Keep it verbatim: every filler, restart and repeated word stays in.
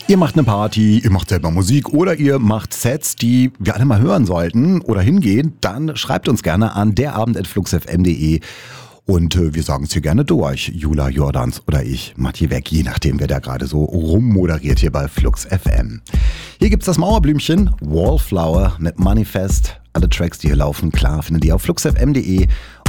Ihr macht eine Party, ihr macht selber Musik oder ihr macht Sets, die wir alle mal hören sollten oder hingehen, dann schreibt uns gerne an derabend at fluxfm punkt de und äh, wir sagen es hier gerne durch. Jula Jordans oder ich, Matti Weg, je nachdem, wer da gerade so rummoderiert hier bei Flux F M. Hier gibt's das Mauerblümchen, Wallflower mit Manifest. Alle Tracks, die hier laufen, klar, findet ihr auf fluxfm punkt de.